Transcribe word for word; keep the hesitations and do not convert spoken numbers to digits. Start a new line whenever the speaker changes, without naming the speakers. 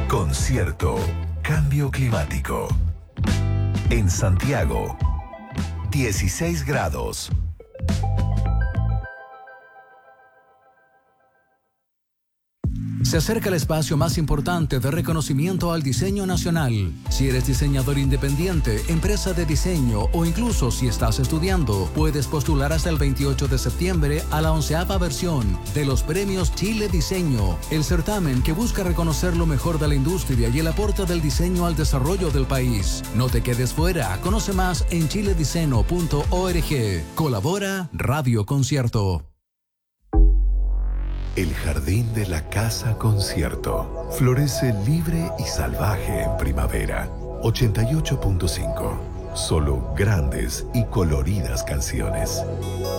Concierto Cambio Climático. En Santiago, dieciséis grados.
Se acerca el espacio más importante de reconocimiento al diseño nacional. Si eres diseñador independiente, empresa de diseño o incluso si estás estudiando, puedes postular hasta el veintiocho de septiembre a la onceava versión de los Premios Chile Diseño, el certamen que busca reconocer lo mejor de la industria y el aporte del diseño al desarrollo del país. No te quedes fuera, conoce más en chilediceno punto org. Colabora Radio Concierto.
El jardín de la Casa Concierto florece libre y salvaje en primavera. ochenta y ocho punto cinco. Solo grandes y coloridas canciones.